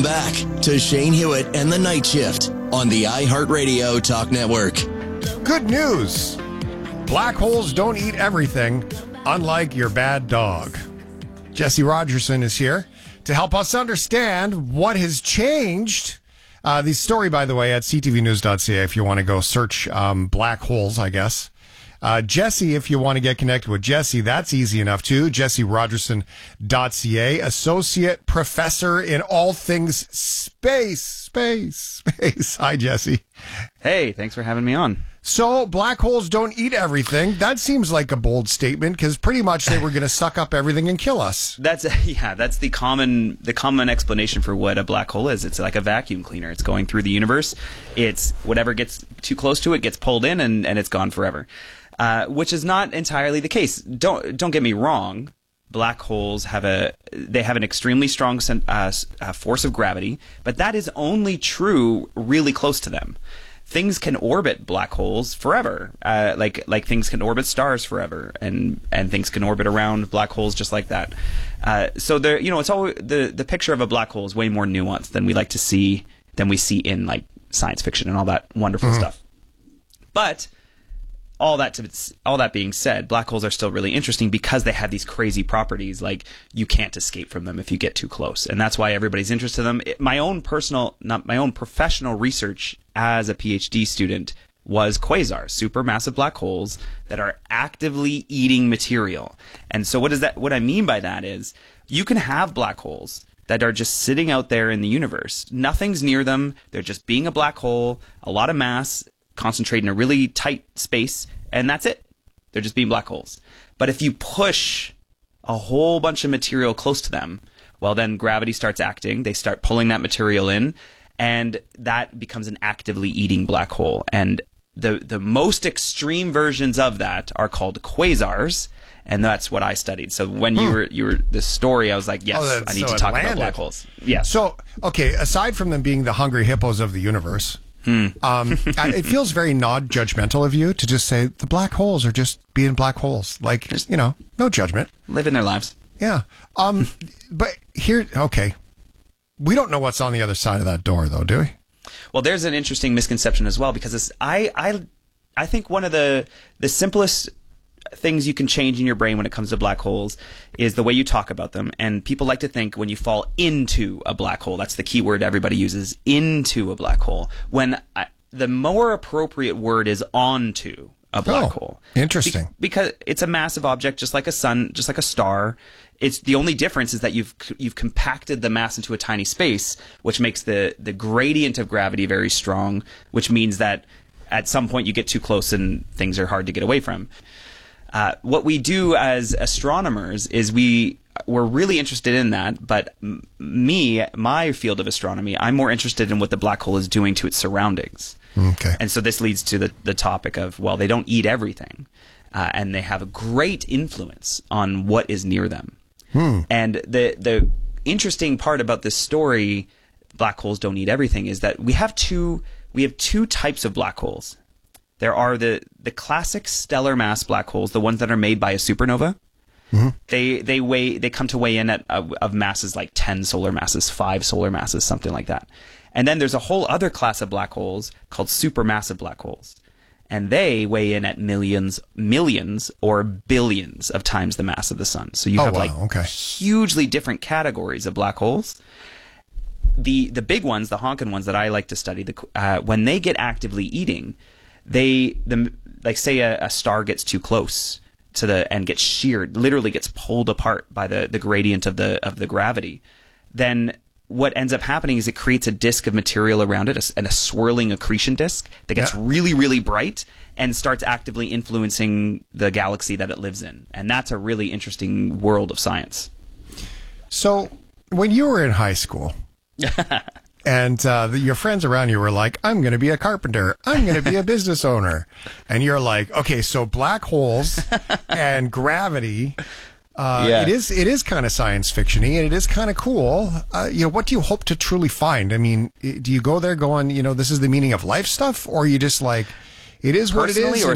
Back to Shane Hewitt and the Night Shift on the iHeartRadio Talk Network. Good news. Black holes don't eat everything, unlike your bad dog. Jesse Rogerson is here to help us understand what has changed. The story, by the way, at ctvnews.ca if you want to go search black holes, I guess. Jesse, if you want to get connected with Jesse, that's easy enough too. JesseRogerson.ca, associate professor in all things space. Hi, Jesse. Hey, thanks for having me on. So, black holes don't eat everything. That seems like a bold statement because pretty much they were going to suck up everything and kill us. That's the common explanation for what a black hole is. It's like a vacuum cleaner. It's going through the universe. It's whatever gets too close to it gets pulled in and it's gone forever. Which is not entirely the case. Don't get me wrong. Black holes have an extremely strong force of gravity, but that is only true really close to them. Things can orbit black holes forever, like things can orbit stars forever, and things can orbit around black holes just like that. So there, it's always the picture of a black hole is way more nuanced than we see in like science fiction and all that wonderful stuff. But all that being said, black holes are still really interesting because they have these crazy properties, like you can't escape from them if you get too close, and that's why everybody's interested in them. My own professional research as a PhD student was quasars, supermassive black holes that are actively eating material. And so what I mean by that is you can have black holes that are just sitting out there in the universe. Nothing's near them. They're just being a black hole, a lot of mass, concentrate in a really tight space, and that's it. They're just being black holes. But if you push a whole bunch of material close to them, well, then gravity starts acting. They start pulling that material in, and that becomes an actively eating black hole. And the most extreme versions of that are called quasars, and that's what I studied. So when you were this story, I was like, yes, I need to talk about black holes. Yes. So, okay, aside from them being the hungry hippos of the universe, it feels very non-judgmental of you to just say the black holes are just being black holes. Like, no judgment. Living their lives. Yeah. But here, okay. We don't know what's on the other side of that door, though, do we? Well, there's an interesting misconception as well, because I think one of the simplest things you can change in your brain when it comes to black holes is the way you talk about them. And people like to think when you fall into a black hole, that's the key word everybody uses, into a black hole, when the more appropriate word is onto a black hole. Interesting. Because it's a massive object, just like a sun, just like a star. It's the only difference is that you've compacted the mass into a tiny space, which makes the gradient of gravity very strong, which means that at some point you get too close and things are hard to get away from. What we do as astronomers is we're really interested in that, but my field of astronomy, I'm more interested in what the black hole is doing to its surroundings. Okay. And so this leads to the topic of, well, they don't eat everything, and they have a great influence on what is near them. And the interesting part about this story, black holes don't eat everything, is that we have two types of black holes. There are the classic stellar mass black holes, the ones that are made by a supernova. They come to weigh in at of masses like 10 solar masses, 5 solar masses, something like that. And then there's a whole other class of black holes called supermassive black holes. And they weigh in at millions, or billions of times the mass of the sun. So you have hugely different categories of black holes. The big ones, the honkin' ones that I like to study, when they get actively eating, like say a star gets too close to and gets sheared, literally gets pulled apart by the gradient of the gravity, then what ends up happening is it creates a disk of material around it, and a swirling accretion disk that gets really, really bright and starts actively influencing the galaxy that it lives in. And that's a really interesting world of science. So when you were in high school and your friends around you were like, I'm going to be a carpenter, I'm going to be a business owner. And you're like, okay, so black holes and gravity... It is kind of science fiction-y, and it is kind of cool. What do you hope to truly find? I mean, do you go there going, this is the meaning of life stuff, or are you just like, it is what it is? Personally or